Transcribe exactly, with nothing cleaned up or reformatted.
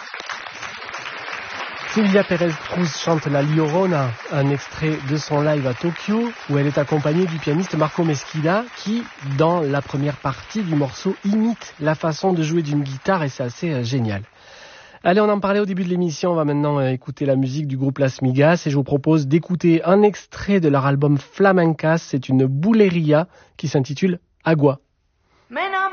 Silvia Pérez-Cruz chante La Llorona, un extrait de son live à Tokyo, où elle est accompagnée du pianiste Marco Mesquida, qui, dans la première partie du morceau, imite la façon de jouer d'une guitare, et c'est assez euh, génial. Allez, on en parlait au début de l'émission, on va maintenant euh, écouter la musique du groupe Las Migas, et je vous propose d'écouter un extrait de leur album Flamencas, c'est une bulería qui s'intitule Agua.